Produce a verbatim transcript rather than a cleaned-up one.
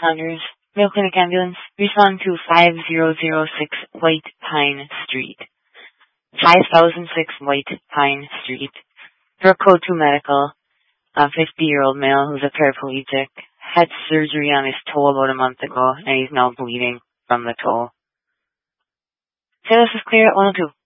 Saunders, Mayo Clinic Ambulance. Respond to five thousand six White Pine Street. five thousand six White Pine Street. For code two medical, a fifty-year-old male who's a paraplegic, had surgery on his toe about a month ago, and he's now bleeding from the toe. Say this is clear at one oh two.